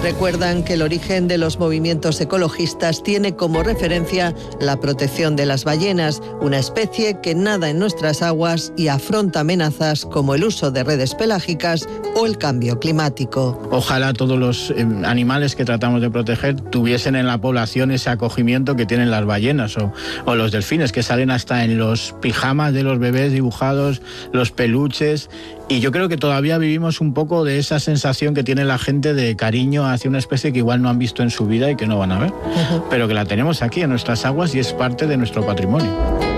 Recuerdan que el origen de los movimientos ecologistas tiene como referencia la protección de las ballenas, una especie que nada en nuestras aguas y afronta amenazas como el uso de redes pelágicas o el cambio climático. Ojalá todos los animales que tratamos de proteger tuviesen en la población ese acogimiento que tienen las ballenas o los delfines, que salen hasta en los pijamas de los bebés dibujados, los peluches. Y yo creo que todavía vivimos un poco de esa sensación que tiene la gente de cariño hacia una especie que igual no han visto en su vida y que no van a ver, pero que la tenemos aquí en nuestras aguas y es parte de nuestro patrimonio.